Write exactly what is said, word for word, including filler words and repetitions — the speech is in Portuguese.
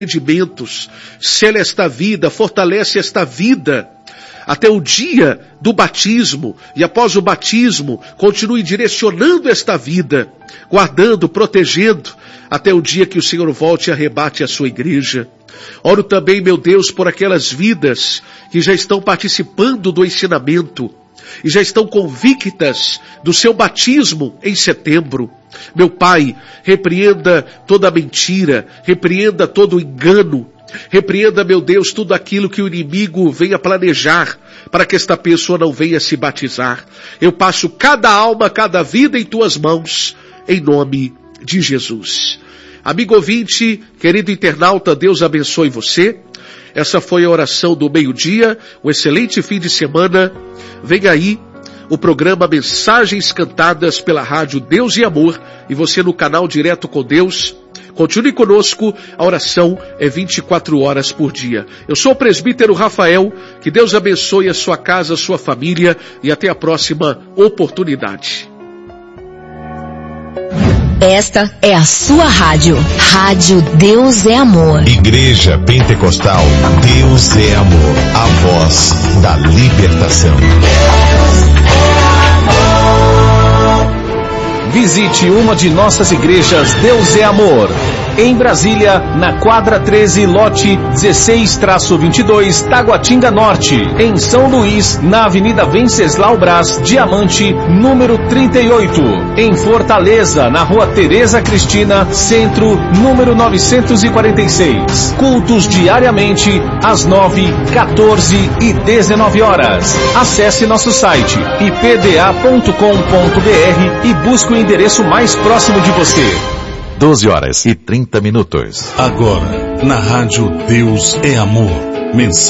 arrependimentos, sela esta vida, fortalece esta vida, até o dia do batismo, e após o batismo, continue direcionando esta vida, guardando, protegendo, até o dia que o Senhor volte e arrebate a sua igreja. Oro também, meu Deus, por aquelas vidas que já estão participando do ensinamento, e já estão convictas do seu batismo em setembro. Meu Pai, repreenda toda a mentira, repreenda todo o engano, repreenda, meu Deus, tudo aquilo que o inimigo venha planejar para que esta pessoa não venha se batizar. Eu passo cada alma, cada vida em tuas mãos, em nome de Jesus. Amigo ouvinte, querido internauta, Deus abençoe você. Essa foi a oração do meio-dia, um excelente fim de semana. Vem aí o programa Mensagens Cantadas pela Rádio Deus e Amor, e você no canal Direto com Deus. Continue conosco, a oração é vinte e quatro horas por dia. Eu sou o presbítero Rafael, que Deus abençoe a sua casa, a sua família, e até a próxima oportunidade. Esta é a sua rádio. Rádio Deus é Amor. Igreja Pentecostal Deus é Amor. A voz da libertação. Visite uma de nossas igrejas Deus é Amor. Em Brasília, na quadra treze, lote dezesseis traço vinte e dois, Taguatinga Norte. Em São Luís, na Avenida Venceslau Braz, Diamante, número trinta e oito. Em Fortaleza, na Rua Tereza Cristina, Centro, número novecentos e quarenta e seis. Cultos diariamente, às nove, quatorze e dezenove horas. Acesse nosso site i p d a ponto com ponto b r e busque o endereço mais próximo de você. doze horas e trinta minutos. Agora, na Rádio Deus é Amor. Mensagem.